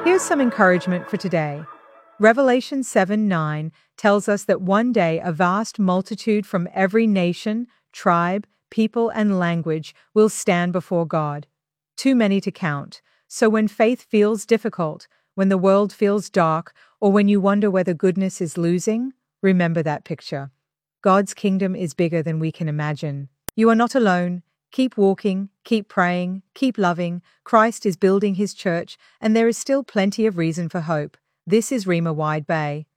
Here's some encouragement for today. Revelation 7:9 tells us that one day a vast multitude from every nation, tribe, people, and language will stand before God. Too many to count. So when faith feels difficult, when the world feels dark, or when you wonder whether goodness is losing, remember that picture. God's kingdom is bigger than we can imagine. You are not alone. Keep walking, keep praying, keep loving. Christ is building his church, and there is still plenty of reason for hope. This is Rima Wide Bay.